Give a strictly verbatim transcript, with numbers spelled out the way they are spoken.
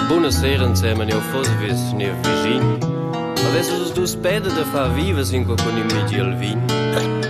Buonasera insieme ne ho fosse vis ne vicini. Avessi tu spede da far viva sin con i migi al vin.